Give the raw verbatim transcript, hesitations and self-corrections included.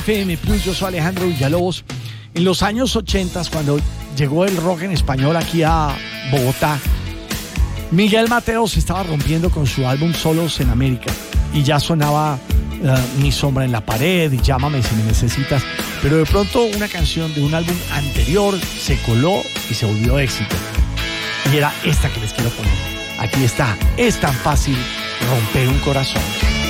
F M Plus, yo soy Alejandro Villalobos. En los años ochenta, cuando llegó el rock en español aquí a Bogotá, Miguel Mateo se estaba rompiendo con su álbum Solos en América y ya sonaba uh, Mi sombra en la pared y Llámame si me necesitas, pero de pronto una canción de un álbum anterior se coló y se volvió éxito, y era esta que les quiero poner. Aquí está. Es tan fácil romper un corazón.